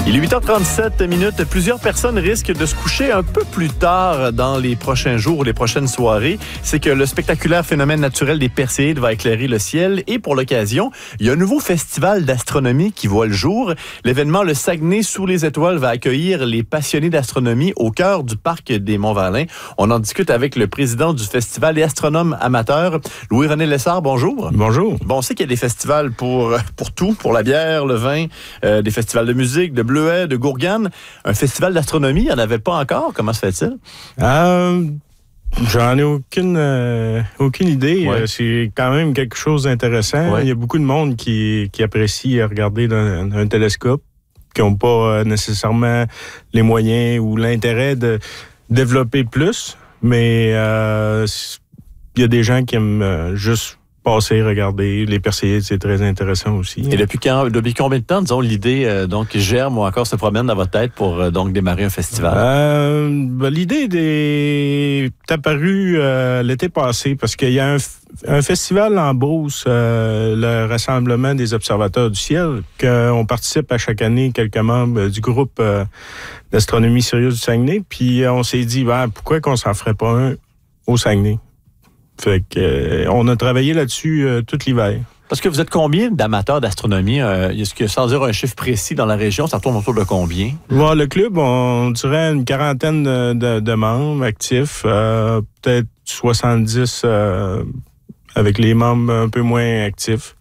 Il est 8h37. Plusieurs personnes risquent de se coucher un peu plus tard dans les prochains jours ou les prochaines soirées. C'est que le spectaculaire phénomène naturel des Perséides va éclairer le ciel. Et pour l'occasion, il y a un nouveau festival d'astronomie qui voit le jour. L'événement Le Saguenay sous les étoiles va accueillir les passionnés d'astronomie au cœur du parc des Monts-Valin. On en discute avec le président du festival et astronome amateur, Louis-René Lessard. Bonjour. Bonjour. Bon, on sait qu'il y a des festivals pour tout, pour la bière, le vin, des festivals de musique, de bleuets, de gourganes. Un festival d'astronomie, il n'y en avait pas encore. Comment se fait-il? J'en ai aucune idée. Ouais. C'est quand même quelque chose d'intéressant. Ouais. Il y a beaucoup de monde qui apprécie regarder dans un télescope, qui n'ont pas nécessairement les moyens ou l'intérêt de développer plus. Mais il y a des gens qui aiment juste passer, regarder. Les Perséides, c'est très intéressant aussi. Et depuis combien de temps, disons, l'idée germe ou encore se promène dans votre tête pour donc démarrer un festival? L'idée est apparue l'été passé parce qu'il y a un festival en Beauce, le Rassemblement des observateurs du ciel, qu'on participe à chaque année, quelques membres du groupe d'astronomie sérieuse du Saguenay. Puis on s'est dit, pourquoi qu'on s'en ferait pas un au Saguenay? Fait que on a travaillé là-dessus tout l'hiver. Parce que vous êtes combien d'amateurs d'astronomie? Est-ce que, sans dire un chiffre précis dans la région, ça tourne autour de combien? Bon, le club, on dirait une quarantaine de membres actifs, peut-être 70 avec les membres un peu moins actifs.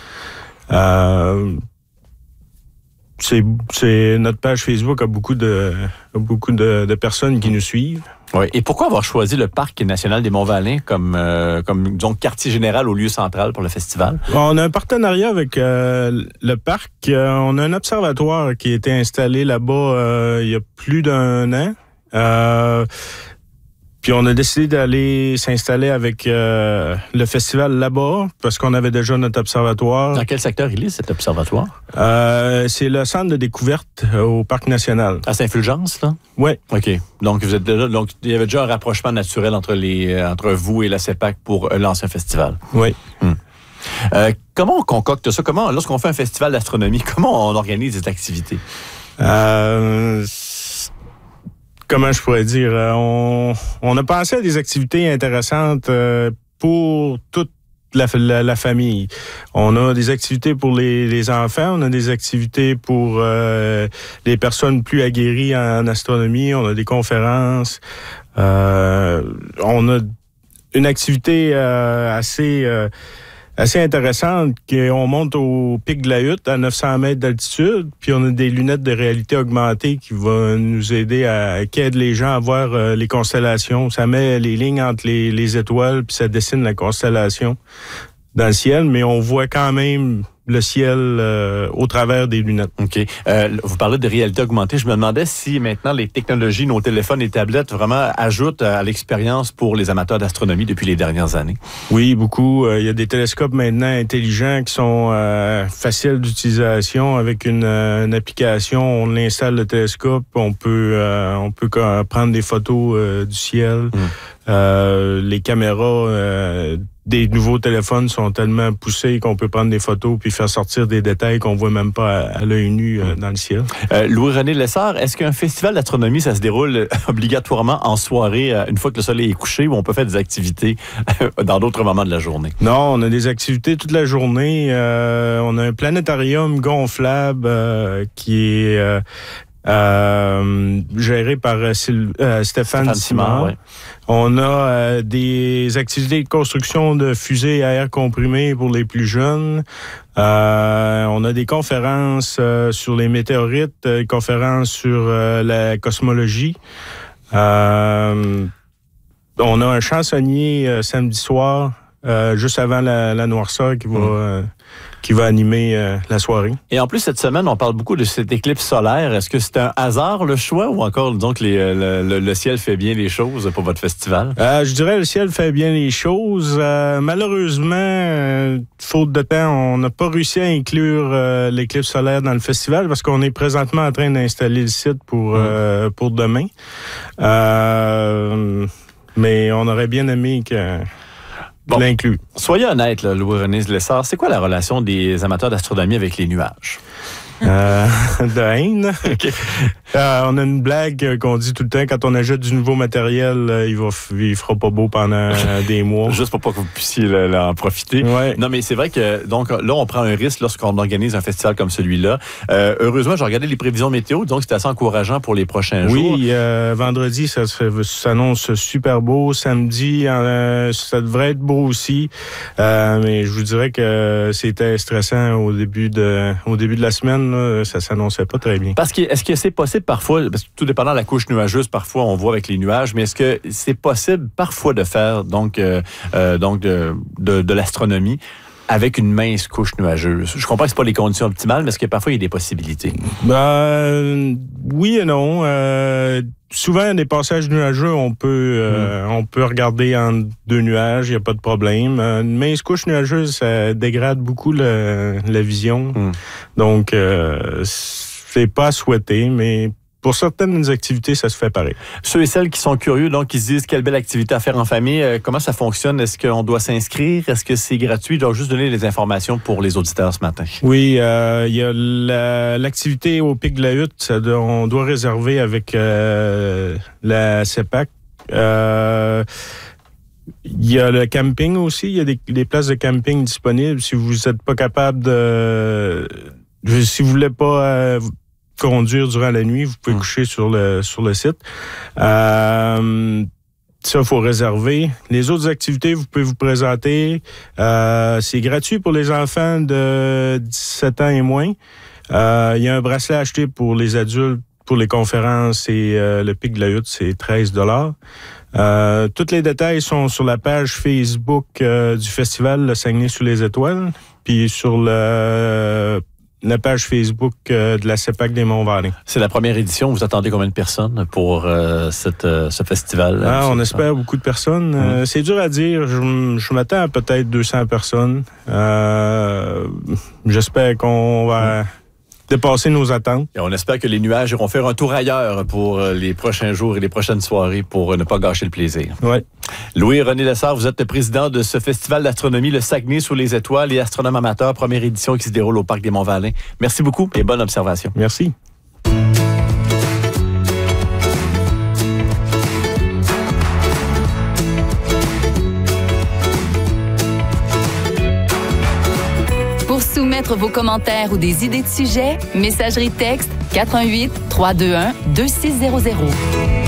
C'est notre page Facebook a beaucoup de personnes qui nous suivent. Oui. Et pourquoi avoir choisi le Parc national des Monts-Valin comme disons, quartier général au lieu central pour le festival? On a un partenariat avec le parc. On a un observatoire qui a été installé là-bas il y a plus d'1 an. Puis on a décidé d'aller s'installer avec le festival là-bas parce qu'on avait déjà notre observatoire. Dans quel secteur il est, cet observatoire? C'est le centre de découverte au Parc national. À Saint-Fulgence, là? Oui. OK. Donc, vous êtes déjà, donc, il y avait déjà un rapprochement naturel entre vous et la CEPAC pour l'ancien festival. Oui. Comment on concocte ça? Lorsqu'on fait un festival d'astronomie, comment on organise des activités? Comment je pourrais dire? On a pensé à des activités intéressantes pour toute la famille. On a des activités pour les enfants, on a des activités pour les personnes plus aguerries en astronomie, on a des conférences. On a une activité assez intéressante qu'on monte au pic de la Hutte à 900 mètres d'altitude, puis on a des lunettes de réalité augmentée qui vont nous aider qui aident les gens à voir les constellations. Ça met les lignes entre les étoiles, puis ça dessine la constellation dans le ciel, mais on voit quand même le ciel au travers des lunettes. OK. Vous parlez de réalité augmentée. Je me demandais si maintenant les technologies, nos téléphones et tablettes vraiment ajoutent à l'expérience pour les amateurs d'astronomie depuis les dernières années. Oui, beaucoup. Il y a des télescopes maintenant intelligents qui sont faciles d'utilisation avec une application. On installe le télescope, on peut prendre des photos du ciel. Les caméras des nouveaux téléphones sont tellement poussés qu'on peut prendre des photos puis faire sortir des détails qu'on voit même pas à l'œil nu dans le ciel. Louis-René Lessard, est-ce qu'un festival d'astronomie, ça se déroule obligatoirement en soirée, une fois que le soleil est couché, ou on peut faire des activités dans d'autres moments de la journée? Non, on a des activités toute la journée. On a un planétarium gonflable qui est géré par Stéphane Simard. Ouais. On a des activités de construction de fusées à air comprimé pour les plus jeunes. On a des conférences sur les météorites, conférences sur la cosmologie. On a un chansonnier samedi soir, juste avant la noirceur qui va animer la soirée. Et en plus, cette semaine, on parle beaucoup de cette éclipse solaire. Est-ce que c'est un hasard, le choix, ou encore, disons que le ciel fait bien les choses pour votre festival? Je dirais le ciel fait bien les choses. Malheureusement, faute de temps, on n'a pas réussi à inclure l'éclipse solaire dans le festival parce qu'on est présentement en train d'installer le site pour demain. Mais on aurait bien aimé que... l'inclut. Soyez honnête, Louis-René Lessard, c'est quoi la relation des amateurs d'astronomie avec les nuages? de haine. Okay. On a une blague qu'on dit tout le temps, quand on achète du nouveau matériel, il fera pas beau pendant des mois. Juste pour pas que vous puissiez en profiter. Ouais. Non, mais c'est vrai que donc là, on prend un risque lorsqu'on organise un festival comme celui-là. Heureusement, j'ai regardé les prévisions météo, donc c'est assez encourageant pour les prochains jours. Oui, vendredi, ça s'annonce super beau. Samedi, ça devrait être beau aussi. Mais je vous dirais que c'était stressant au début de la semaine. Là, ça s'annonçait pas très bien. Est-ce que c'est possible parfois, parce que tout dépendant de la couche nuageuse, parfois on voit avec les nuages, mais est-ce que c'est possible parfois de faire de l'astronomie avec une mince couche nuageuse? Je comprends que c'est pas les conditions optimales, mais est-ce que parfois il y a des possibilités? Oui et non. Souvent, des passages nuageux, on peut regarder en deux nuages, il n'y a pas de problème. Une mince couche nuageuse, ça dégrade beaucoup la vision. Donc, c'est pas à souhaiter, mais pour certaines activités, ça se fait pareil. Ceux et celles qui sont curieux, donc, qui se disent quelle belle activité à faire en famille, comment ça fonctionne? Est-ce qu'on doit s'inscrire? Est-ce que c'est gratuit? Je dois juste donner les informations pour les auditeurs ce matin. Oui, il y a l'activité au Pic de la Hutte. On doit réserver avec la CEPAC. Il y a le camping aussi. Il y a des places de camping disponibles. Si vous n'êtes pas capable si vous voulez pas conduire durant la nuit, vous pouvez coucher sur le site. Ça, il faut réserver. Les autres activités, vous pouvez vous présenter. C'est gratuit pour les enfants de 17 ans et moins. Il y a un bracelet à acheter pour les adultes, pour les conférences et le Pic de la Hutte, c'est 13 $. Tous les détails sont sur la page Facebook du festival Le Saguenay-sous-les-Étoiles, puis sur la page Facebook de la CEPAC des Monts-Valin. C'est la première édition. Vous attendez combien de personnes pour ce festival? On espère beaucoup de personnes. C'est dur à dire. Je m'attends à peut-être 200 personnes. J'espère qu'on va dépasser nos attentes. Et on espère que les nuages iront faire un tour ailleurs pour les prochains jours et les prochaines soirées pour ne pas gâcher le plaisir. Ouais. Louis-René Lessard, vous êtes le président de ce festival d'astronomie, le Saguenay sous les étoiles et astronome amateur, première édition qui se déroule au Parc des Monts-Valin. Merci beaucoup et bonne observation. Merci. Pour soumettre vos commentaires ou des idées de sujets, messagerie texte 88 321 2600.